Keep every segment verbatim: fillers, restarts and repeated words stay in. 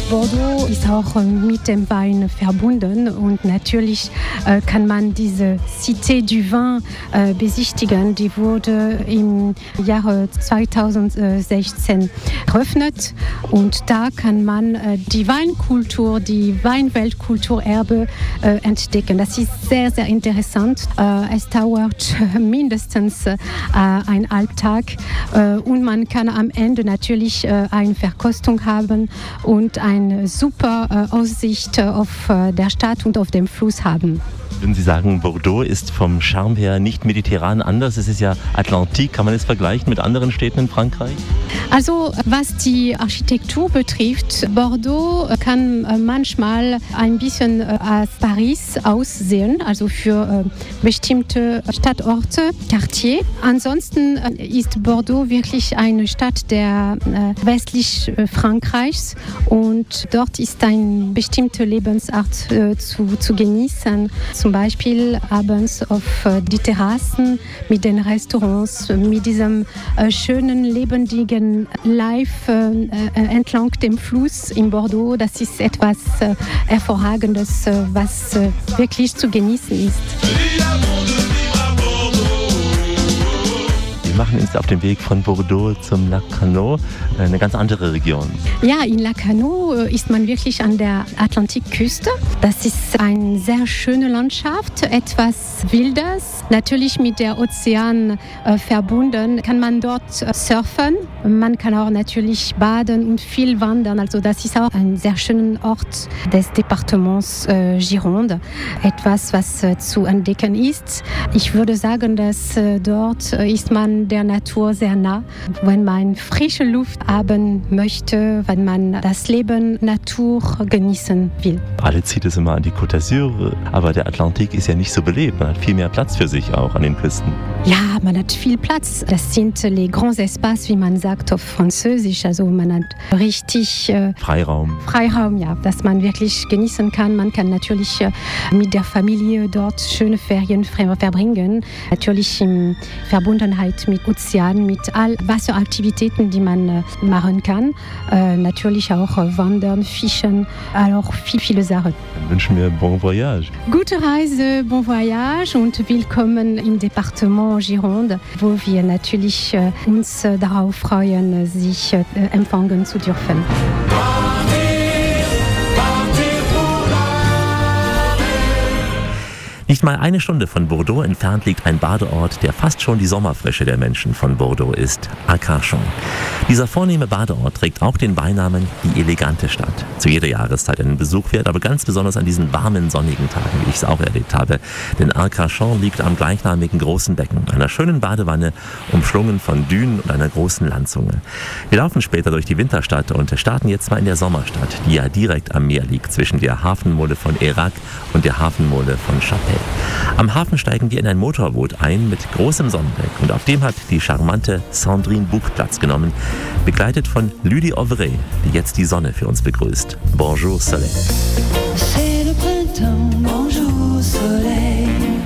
Bordeaux ist auch mit dem Wein verbunden und natürlich äh, kann man diese Cité du Vin äh, besichtigen. Die wurde im Jahre zweitausendsechzehn eröffnet und da kann man äh, die Weinkultur, die Weinweltkulturerbe äh, entdecken. Das ist sehr, sehr interessant. Äh, es dauert mindestens äh, ein Halbtag äh, und man kann am Ende natürlich äh, eine Verkostung haben und eine super äh, Aussicht auf äh, der Stadt und auf dem Fluss haben. Würden Sie sagen, Bordeaux ist vom Charme her nicht mediterran anders? Es ist ja Atlantik. Kann man es vergleichen mit anderen Städten in Frankreich? Also was die Architektur betrifft, Bordeaux kann manchmal ein bisschen als Paris aussehen, also für bestimmte Stadtorte, Quartier. Ansonsten ist Bordeaux wirklich eine Stadt der westlich Frankreichs und dort ist eine bestimmte Lebensart zu, zu genießen. Zum Beispiel abends auf die Terrassen mit den Restaurants, mit diesem äh, schönen, lebendigen Life äh, entlang dem Fluss in Bordeaux. Das ist etwas äh, Hervorragendes, äh, was äh, wirklich zu genießen ist. Wir machen uns auf den Weg von Bordeaux zum Lacanau, eine ganz andere Region. Ja, in Lacanau ist man wirklich an der Atlantikküste. Das ist eine sehr schöne Landschaft, etwas Wildes. Natürlich mit der Ozean äh, verbunden. Kann man dort äh, surfen. Man kann auch natürlich baden und viel wandern. Also das ist auch ein sehr schöner Ort des Departements äh, Gironde. Etwas, was äh, zu entdecken ist. Ich würde sagen, dass äh, dort äh, ist man der Natur sehr nah. Wenn man frische Luft haben möchte, wenn man das Leben Natur genießen will. Alle zieht es immer an die Côte d'Azur, aber der Atlantik ist ja nicht so belebt. Man hat viel mehr Platz für sich auch an den Küsten. Ja, man hat viel Platz. Das sind les grands espaces, wie man sagt auf Französisch. Also man hat richtig äh, Freiraum. Freiraum, ja, dass man wirklich genießen kann. Man kann natürlich äh, mit der Familie dort schöne Ferien verbringen. Natürlich in Verbundenheit mit Ozean, mit all Wasseraktivitäten, die man äh, machen kann. Äh, natürlich auch äh, wandern, fischen, auch viel, viele Sachen. Dann wünschen wir bon voyage. Gute Reise, bon voyage und willkommen im Departement Gironde, wo wir natürlich äh, uns äh, darauf freuen, sich äh, empfangen zu dürfen. Nicht mal eine Stunde von Bordeaux entfernt liegt ein Badeort, der fast schon die Sommerfrische der Menschen von Bordeaux ist, Arcachon. Dieser vornehme Badeort trägt auch den Beinamen die elegante Stadt. Zu jeder Jahreszeit einen Besuch wert, aber ganz besonders an diesen warmen, sonnigen Tagen, wie ich es auch erlebt habe. Denn Arcachon liegt am gleichnamigen großen Becken, einer schönen Badewanne, umschlungen von Dünen und einer großen Landzunge. Wir laufen später durch die Winterstadt und starten jetzt mal in der Sommerstadt, die ja direkt am Meer liegt, zwischen der Hafenmole von Hérac und der Hafenmole von Chapelle. Am Hafen steigen wir in ein Motorboot ein mit großem Sonnendeck und auf dem hat die charmante Sandrine Bouc Platz genommen, begleitet von Lydie Ovray, die jetzt die Sonne für uns begrüßt. Bonjour Soleil. C'est le printemps, bonjour Soleil.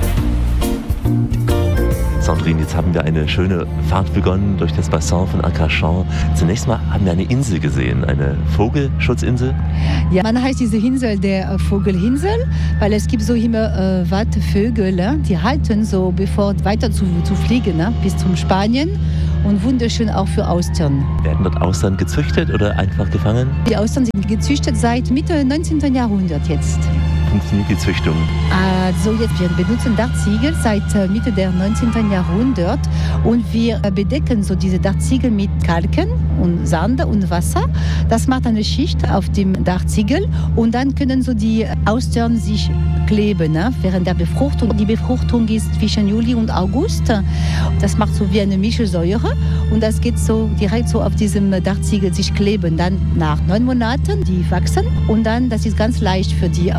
Sandrine, jetzt haben wir eine schöne Fahrt begonnen durch das Bassin von Arcachon. Zunächst mal haben wir eine Insel gesehen, eine Vogelschutzinsel. Ja, man heißt diese Insel der Vogelinsel, weil es gibt so immer äh, Wattvögel, äh, die halten so, bevor weiter zu, zu fliegen, äh, bis zum Spanien. Und wunderschön auch für Austern. Werden dort Austern gezüchtet oder einfach gefangen? Die Austern sind gezüchtet seit Mitte neunzehnten Jahrhundert jetzt. Funktioniert die Züchtung? Also jetzt, wir benutzen Dachziegel seit Mitte der neunzehnten Jahrhundert und wir bedecken so diese Dachziegel mit Kalken und Sand und Wasser. Das macht eine Schicht auf dem Dachziegel und dann können so die Austern sich kleben, ne? Während der Befruchtung. Die Befruchtung ist zwischen Juli und August. Das macht so wie eine Milchsäure und das geht so direkt so auf diesem Dachziegel sich kleben. Dann nach neun Monaten, die wachsen und dann, das ist ganz leicht für die Austern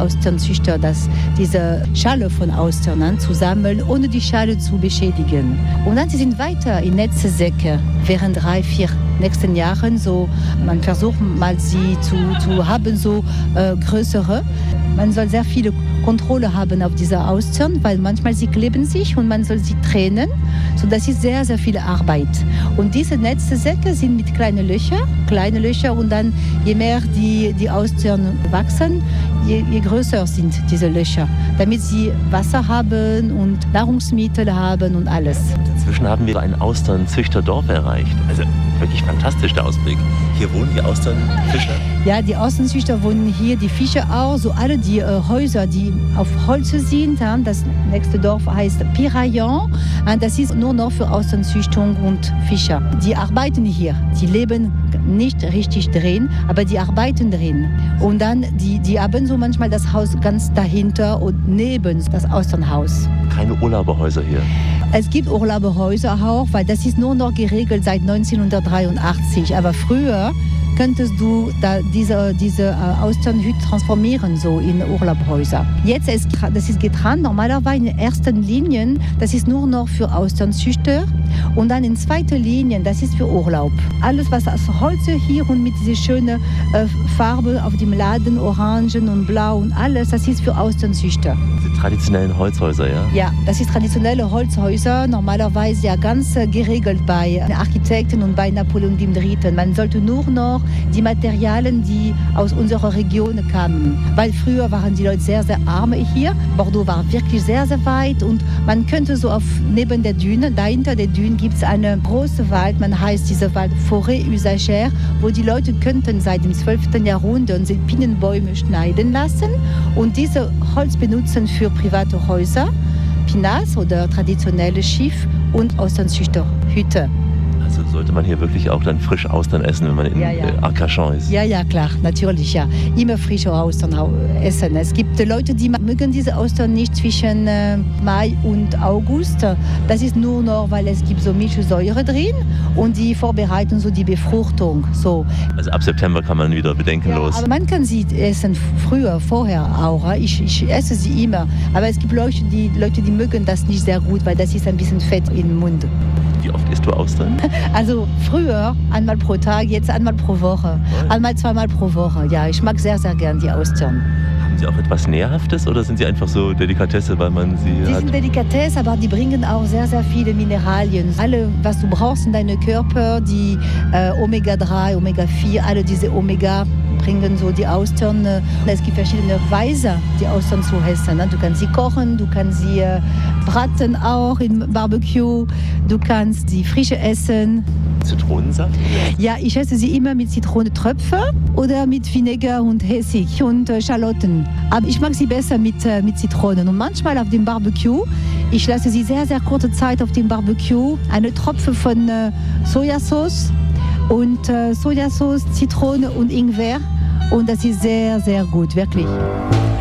Austernzüchter, dass diese Schale von Austern zu sammeln, ohne die Schale zu beschädigen. Und dann sie sind weiter in Netzsäcke während drei, vier nächsten Jahren. So, man versucht mal sie zu, zu haben, so äh, größere. Man soll sehr viele Kontrolle haben auf diese Austern, weil manchmal sie kleben sich und man soll sie trennen. So, das ist sehr, sehr viel Arbeit. Und diese Netzsäcke sind mit kleinen Löchern, kleine Löcher und dann je mehr die, die Austern wachsen, je, je größer sind diese Löcher, damit sie Wasser haben und Nahrungsmittel haben und alles. Inzwischen haben wir ein Austernzüchterdorf erreicht. Also wirklich fantastisch der Ausblick. Hier wohnen die Austernfischer? Ja, die Austernzüchter wohnen hier, die Fischer auch, so alle die äh, Häuser, die auf Holz sind. Ja, das nächste Dorf heißt Piraillon. Das ist nur noch für Austernzüchtung und Fischer. Die arbeiten hier, die leben nicht richtig drin, aber die arbeiten drin. Und dann, die, die haben so manchmal das Haus ganz dahinter und neben das Austernhaus. Keine Urlauberhäuser hier? Es gibt Urlauberhäuser auch, weil das ist nur noch geregelt seit neunzehnhundertdreiundachtzig. Aber früher könntest du da diese, diese äh, Austernhütte transformieren, so in Urlaubhäuser. Jetzt ist das ist getrennt, normalerweise in ersten Linien, das ist nur noch für Austernzüchter und dann in zweiter Linie, das ist für Urlaub. Alles, was aus Holz hier und mit dieser schönen äh, Farbe auf dem Laden, Orangen und Blau und alles, das ist für Austernzüchter. Die traditionellen Holzhäuser, ja? Ja, das ist traditionelle Holzhäuser, normalerweise ja ganz äh, geregelt bei Architekten und bei Napoleon der Dritte. Man sollte nur noch die Materialien, die aus unserer Region kamen. Weil früher waren die Leute sehr, sehr arm hier. Bordeaux war wirklich sehr, sehr weit und man könnte so auf, neben der Düne, dahinter der Düne gibt es einen großen Wald, man heißt dieser Wald Forêt usagère, wo die Leute könnten seit dem zwölften Jahrhundert Pinnenbäume schneiden lassen und diese Holz benutzen für private Häuser, Pinas oder traditionelle Schiff und Austernzüchterhütte. Also sollte man hier wirklich auch dann frisch Austern essen, wenn man in ja, ja. äh, Arcachon ist? Ja, ja, klar, natürlich, ja. Immer frische Austern essen. Es gibt Leute, die mögen diese Austern nicht zwischen äh, Mai und August. Das ist nur noch, weil es gibt so Milchsäure drin und die vorbereiten so die Befruchtung. So. Also ab September kann man wieder bedenkenlos. Ja, aber man kann sie essen früher, vorher auch. Ich, ich esse sie immer. Aber es gibt Leute die, Leute, die mögen das nicht sehr gut, weil das ist ein bisschen Fett im Mund. Wie oft isst du Austern? Also früher einmal pro Tag, jetzt einmal pro Woche. Einmal, zweimal pro Woche. Ja, ich mag sehr, sehr gern die Austern. Haben sie auch etwas Nährhaftes oder sind sie einfach so Delikatesse, weil man sie Die hat? sind Delikatesse, aber die bringen auch sehr, sehr viele Mineralien. Alle, was du brauchst in deinem Körper, die äh, Omega drei, Omega vier, alle diese Omega bringen so die Austern. Es gibt verschiedene Weisen, die Austern zu essen. Du kannst sie kochen, du kannst sie braten auch im Barbecue, du kannst sie frisch essen. Zitronensaft? Ja, ich esse sie immer mit Zitronentröpfen oder mit Vinegar und Essig und äh, Schalotten. Aber ich mag sie besser mit, äh, mit Zitronen. Und manchmal auf dem Barbecue, ich lasse sie sehr, sehr kurze Zeit auf dem Barbecue, eine Tropfe von äh, Sojasauce und äh, Sojasauce, Zitrone und Ingwer. Und das ist sehr, sehr gut, wirklich.